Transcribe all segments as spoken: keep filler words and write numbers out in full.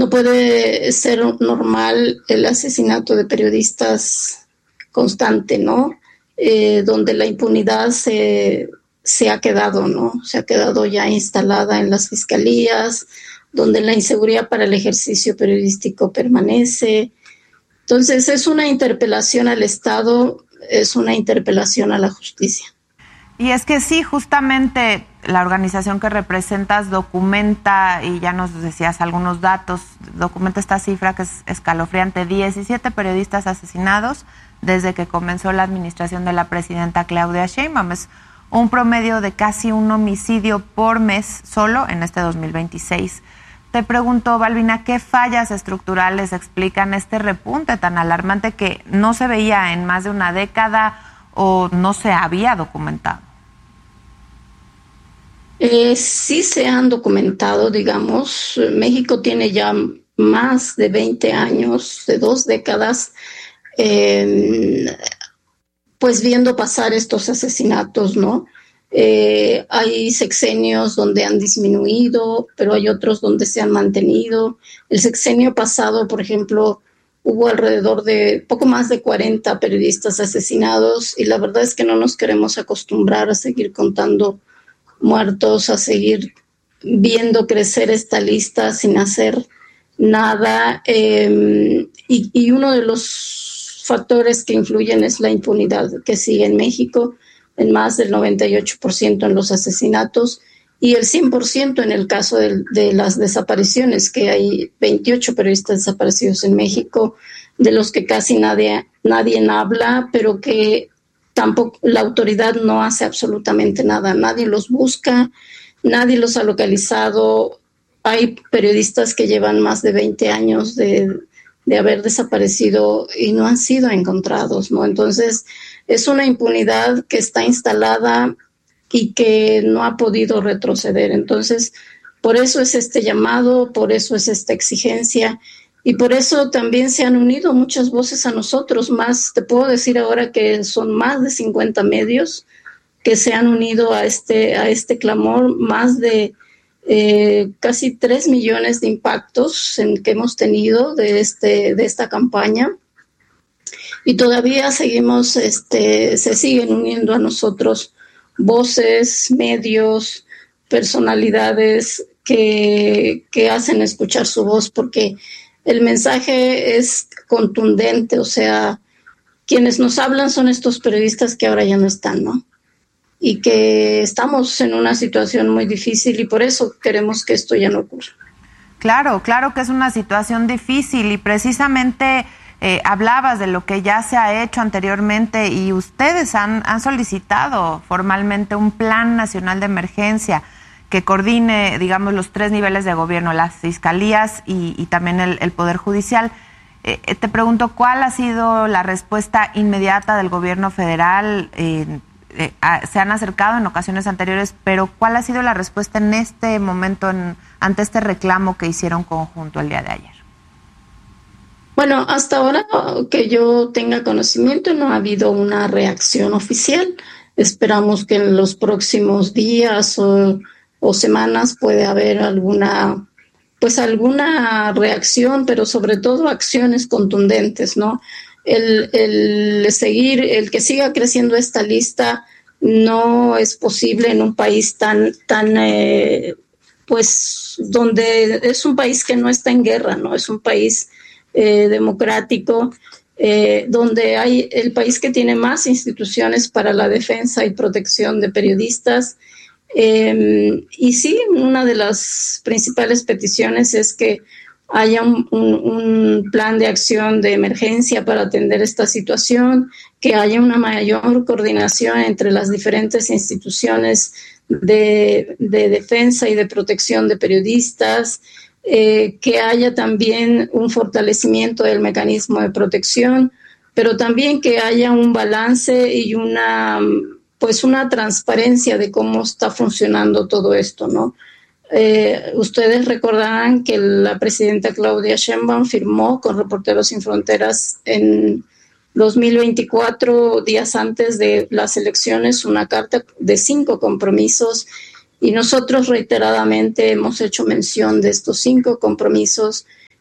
puede ser normal el asesinato de periodistas constante, ¿no? Eh, donde la impunidad se, se ha quedado, ¿no? Se ha quedado ya instalada en las fiscalías, donde la inseguridad para el ejercicio periodístico permanece. Entonces, es una interpelación al Estado, es una interpelación a la justicia. Y es que sí, justamente la organización que representas documenta, y ya nos decías algunos datos, documenta esta cifra que es escalofriante: diecisiete periodistas asesinados desde que comenzó la administración de la presidenta Claudia Sheinbaum. Es un promedio de casi un homicidio por mes solo en este dos mil veintiséis. Te pregunto, Balbina, ¿qué fallas estructurales explican este repunte tan alarmante que no se veía en más de una década o no se había documentado? Eh, sí se han documentado, digamos. México tiene ya más de veinte años, de dos décadas, eh, pues viendo pasar estos asesinatos, ¿no? Eh, hay sexenios donde han disminuido, pero hay otros donde se han mantenido. El sexenio pasado, por ejemplo, hubo alrededor de poco más de cuarenta periodistas asesinados, y la verdad es que no nos queremos acostumbrar a seguir contando muertos, a seguir viendo crecer esta lista sin hacer nada. Eh, y, y uno de los factores que influyen es la impunidad que sigue en México, en más del noventa y ocho por ciento en los asesinatos y el cien por ciento en el caso de, de las desapariciones, que hay veintiocho periodistas desaparecidos en México, de los que casi nadie, nadie habla, pero que tampoco la autoridad no hace absolutamente nada. Nadie los busca, nadie los ha localizado. Hay periodistas que llevan más de veinte años de, de haber desaparecido y no han sido encontrados, ¿no? Entonces, es una impunidad que está instalada y que no ha podido retroceder. Entonces, por eso es este llamado, por eso es esta exigencia. Y por eso también se han unido muchas voces a nosotros. Más, te puedo decir ahora que son más de cincuenta medios que se han unido a este, a este clamor, más de eh, casi tres millones de impactos en, que hemos tenido de, este, de esta campaña. Y todavía seguimos, este, se siguen uniendo a nosotros voces, medios, personalidades que, que hacen escuchar su voz, porque el mensaje es contundente. O sea, quienes nos hablan son estos periodistas que ahora ya no están, ¿no? Y que estamos en una situación muy difícil y por eso queremos que esto ya no ocurra. Claro, claro que es una situación difícil y precisamente eh, hablabas de lo que ya se ha hecho anteriormente y ustedes han, han solicitado formalmente un plan nacional de emergencia que coordine, digamos, los tres niveles de gobierno, las fiscalías y, y también el, el Poder Judicial. Eh, te pregunto, ¿cuál ha sido la respuesta inmediata del gobierno federal? Eh, eh, a, se han acercado en ocasiones anteriores, pero ¿cuál ha sido la respuesta en este momento en, ante este reclamo que hicieron conjunto el día de ayer? Bueno, hasta ahora que yo tenga conocimiento no ha habido una reacción oficial. Esperamos que en los próximos días o o semanas puede haber alguna, pues alguna reacción, pero sobre todo acciones contundentes, ¿no? El, el seguir, el que siga creciendo esta lista no es posible en un país tan, tan, eh, pues, donde es un país que no está en guerra, ¿no? Es un país eh, democrático, eh, donde hay el país que tiene más instituciones para la defensa y protección de periodistas. Eh, y sí, una de las principales peticiones es que haya un, un, un plan de acción de emergencia para atender esta situación, que haya una mayor coordinación entre las diferentes instituciones de, de defensa y de protección de periodistas, eh, que haya también un fortalecimiento del mecanismo de protección, pero también que haya un balance y una... pues una transparencia de cómo está funcionando todo esto, ¿no? Eh, ustedes recordarán que la presidenta Claudia Sheinbaum firmó con Reporteros Sin Fronteras en dos mil veinticuatro, días antes de las elecciones, una carta de cinco compromisos y nosotros reiteradamente hemos hecho mención de estos cinco compromisos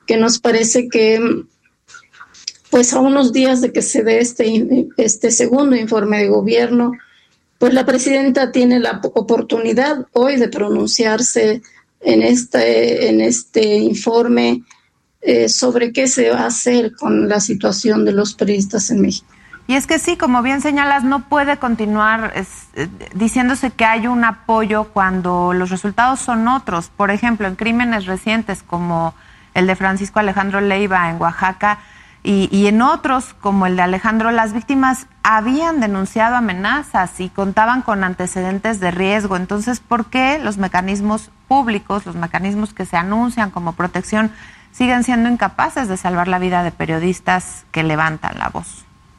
que nos parece que, pues a unos días de que se dé este, este segundo informe de gobierno, pues la presidenta tiene la oportunidad hoy de pronunciarse en este, en este informe eh, sobre qué se va a hacer con la situación de los periodistas en México. Y es que sí, como bien señalas, no puede continuar es, eh, diciéndose que hay un apoyo cuando los resultados son otros. Por ejemplo, en crímenes recientes como el de Francisco Alejandro Leiva en Oaxaca y, y en otros como el de Alejandro, las víctimas habían denunciado amenazas y contaban con antecedentes de riesgo. Entonces, ¿por qué los mecanismos públicos, los mecanismos que se anuncian como protección, siguen siendo incapaces de salvar la vida de periodistas que levantan la voz?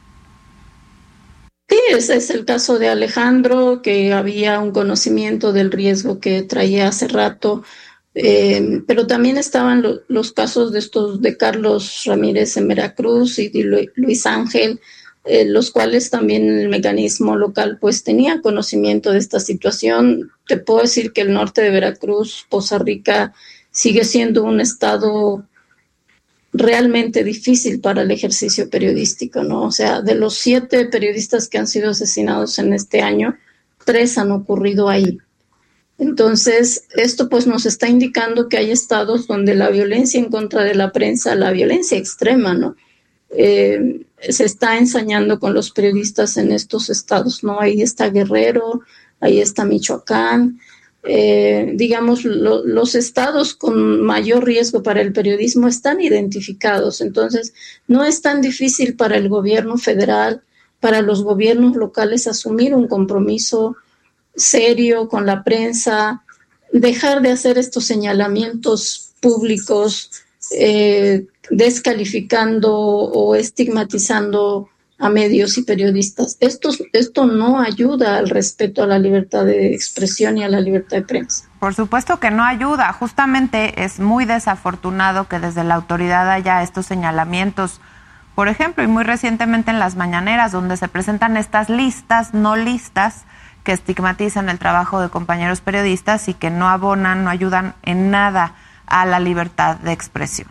Sí, ese es el caso de Alejandro, que había un conocimiento del riesgo que traía hace rato, eh, pero también estaban lo, los casos de estos de Carlos Ramírez en Veracruz y de Luis Ángel, eh, los cuales también el mecanismo local pues tenía conocimiento de esta situación. Te puedo decir que el norte de Veracruz, Poza Rica, sigue siendo un estado realmente difícil para el ejercicio periodístico, ¿no? O sea, de los siete periodistas que han sido asesinados en este año, tres han ocurrido ahí. Entonces, esto pues nos está indicando que hay estados donde la violencia en contra de la prensa, la violencia extrema, ¿no? Eh, se está ensañando con los periodistas en estos estados, ¿no? Ahí está Guerrero, ahí está Michoacán. Eh, digamos, lo, los estados con mayor riesgo para el periodismo están identificados, entonces no es tan difícil para el gobierno federal, para los gobiernos locales asumir un compromiso serio con la prensa, dejar de hacer estos señalamientos públicos, eh, descalificando o estigmatizando a medios y periodistas. Esto, esto no ayuda al respeto a la libertad de expresión y a la libertad de prensa. Por supuesto que no ayuda. Justamente es muy desafortunado que desde la autoridad haya estos señalamientos, por ejemplo, y muy recientemente en las mañaneras, donde se presentan estas listas, no listas, que estigmatizan el trabajo de compañeros periodistas y que no abonan, no ayudan en nada a la libertad de expresión.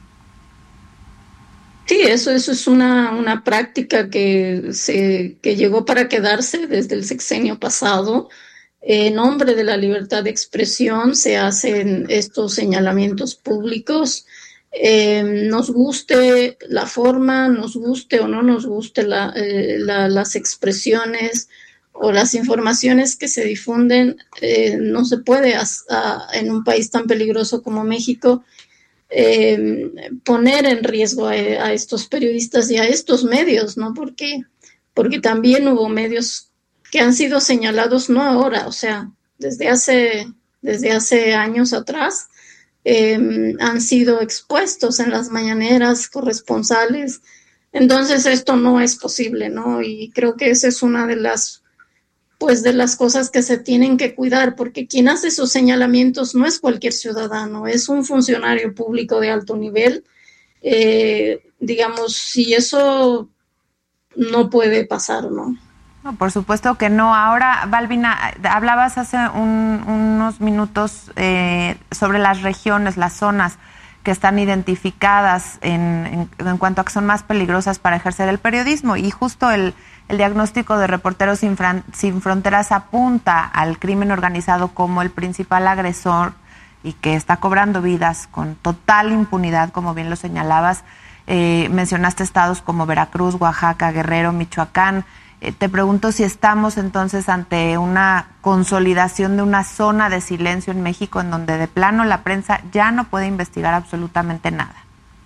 Sí, eso, eso es una, una práctica que, se, que llegó para quedarse desde el sexenio pasado. En nombre de la libertad de expresión se hacen estos señalamientos públicos. Eh, nos guste la forma, nos guste o no nos guste la, eh, la, las expresiones o las informaciones que se difunden, eh, no se puede a, a, en un país tan peligroso como México Eh, poner en riesgo a, a estos periodistas y a estos medios, ¿no? Porque, porque también hubo medios que han sido señalados, no ahora, o sea, desde hace, desde hace años atrás, eh, han sido expuestos en las mañaneras corresponsales. Entonces esto no es posible, ¿no? Y creo que esa es una de las pues de las cosas que se tienen que cuidar, porque quien hace esos señalamientos no es cualquier ciudadano, es un funcionario público de alto nivel. Eh, digamos, si eso no puede pasar, ¿no? No, por supuesto que no. Ahora, Balbina, hablabas hace un, unos minutos eh, sobre las regiones, las zonas que están identificadas en, en, en cuanto a que son más peligrosas para ejercer el periodismo, y justo el El diagnóstico de Reporteros Sin, Fran- Sin Fronteras apunta al crimen organizado como el principal agresor y que está cobrando vidas con total impunidad, como bien lo señalabas. Eh, mencionaste estados como Veracruz, Oaxaca, Guerrero, Michoacán. Eh, te pregunto si estamos entonces ante una consolidación de una zona de silencio en México en donde de plano la prensa ya no puede investigar absolutamente nada.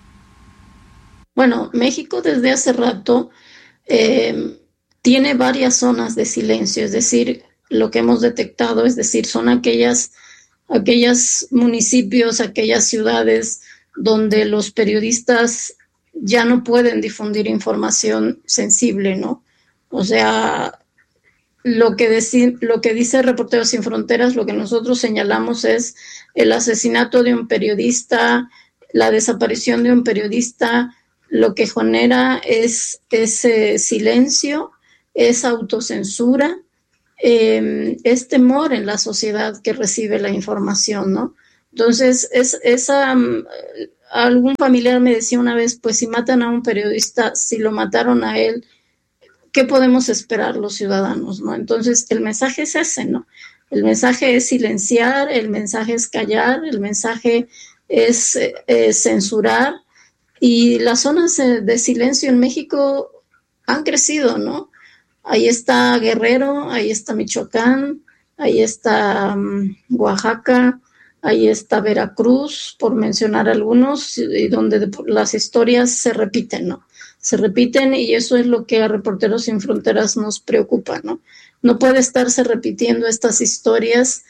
Bueno, México desde hace rato eh, tiene varias zonas de silencio, es decir, lo que hemos detectado, es decir, son aquellas, aquellos municipios, aquellas ciudades donde los periodistas ya no pueden difundir información sensible, ¿no? O sea, lo que, deci- lo que dice Reporteros Sin Fronteras, lo que nosotros señalamos es el asesinato de un periodista, la desaparición de un periodista, lo que genera es ese silencio, es autocensura, eh, es temor en la sociedad que recibe la información, ¿no? Entonces, es, esa, algún familiar me decía una vez, pues si matan a un periodista, si lo mataron a él, ¿qué podemos esperar los ciudadanos, no? Entonces, el mensaje es ese, ¿no? El mensaje es silenciar, el mensaje es callar, el mensaje es eh, censurar, y las zonas de silencio en México han crecido, ¿no? Ahí está Guerrero, ahí está Michoacán, ahí está um, Oaxaca, ahí está Veracruz, por mencionar algunos, y donde las historias se repiten, ¿no? Se repiten, y eso es lo que a Reporteros Sin Fronteras nos preocupa, ¿no? No puede estarse repitiendo estas historias.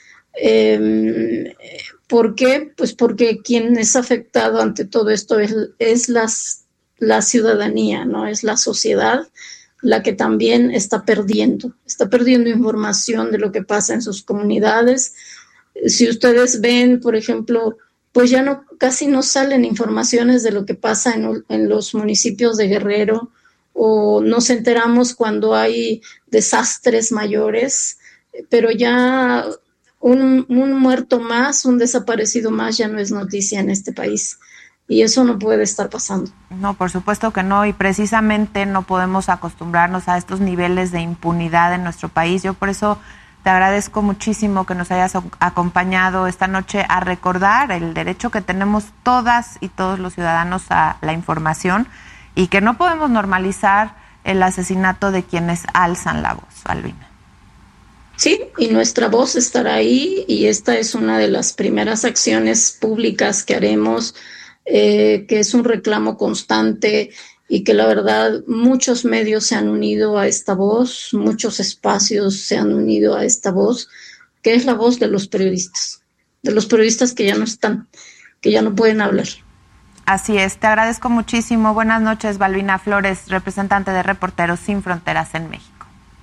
Eh, ¿Por qué? Pues porque quien es afectado ante todo esto es, es las, la ciudadanía, ¿no? Es la sociedad la que también está perdiendo, está perdiendo información de lo que pasa en sus comunidades. Si ustedes ven, por ejemplo, pues ya no, casi no salen informaciones de lo que pasa en, en los municipios de Guerrero, o nos enteramos cuando hay desastres mayores, pero ya un, un muerto más, un desaparecido más ya no es noticia en este país. Y eso no puede estar pasando. No, por supuesto que no, y precisamente no podemos acostumbrarnos a estos niveles de impunidad en nuestro país. Yo por eso te agradezco muchísimo que nos hayas acompañado esta noche a recordar el derecho que tenemos todas y todos los ciudadanos a la información, y que no podemos normalizar el asesinato de quienes alzan la voz, Balbina. Sí, y nuestra voz estará ahí, y esta es una de las primeras acciones públicas que haremos, eh, que es un reclamo constante, y que la verdad muchos medios se han unido a esta voz, muchos espacios se han unido a esta voz, que es la voz de los periodistas, de los periodistas que ya no están, que ya no pueden hablar. Así es, te agradezco muchísimo. Buenas noches, Balbina Flores, representante de Reporteros Sin Fronteras en México.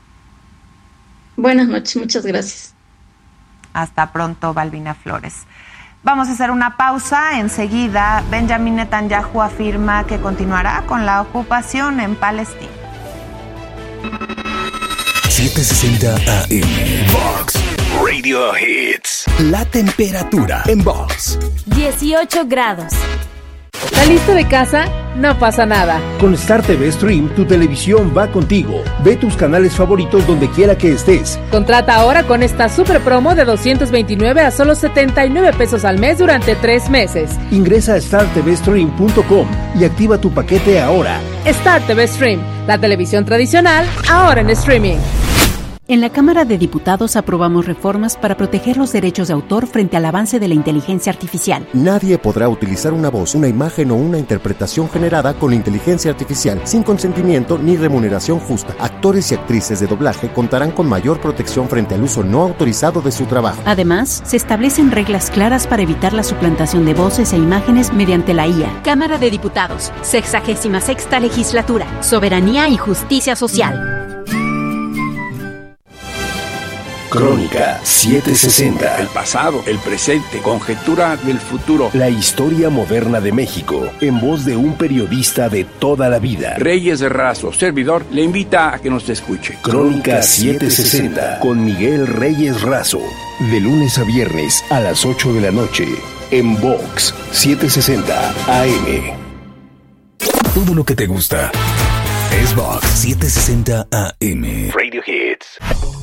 Buenas noches, muchas gracias. Hasta pronto, Balbina Flores. Vamos a hacer una pausa. Enseguida, Benjamin Netanyahu afirma que continuará con la ocupación en Palestina. setecientos sesenta A M Vox Radio Hits. La temperatura en Vox: dieciocho grados. ¿Saliste de casa? No pasa nada. Con Star T V Stream, tu televisión va contigo. Ve tus canales favoritos donde quiera que estés. Contrata ahora con esta super promo de doscientos veintinueve a solo setenta y nueve pesos al mes durante tres meses. Ingresa a star t v stream punto com y activa tu paquete ahora. Star T V Stream, la televisión tradicional, ahora en streaming. En la Cámara de Diputados aprobamos reformas para proteger los derechos de autor frente al avance de la inteligencia artificial. Nadie podrá utilizar una voz, una imagen o una interpretación generada con inteligencia artificial sin consentimiento ni remuneración justa. Actores y actrices de doblaje contarán con mayor protección frente al uso no autorizado de su trabajo. Además, se establecen reglas claras para evitar la suplantación de voces e imágenes mediante la I A. Cámara de Diputados, sexagésima sexta legislatura, soberanía y justicia social. Crónica setecientos sesenta. El pasado, el presente, conjetura del futuro. La historia moderna de México, en voz de un periodista de toda la vida. Reyes Razo, servidor, le invita a que nos escuche. Crónica setecientos sesenta, con Miguel Reyes Razo. De lunes a viernes a las ocho de la noche, en Vox setecientos sesenta A M. Todo lo que te gusta es Vox setecientos sesenta A M. Radio Hits.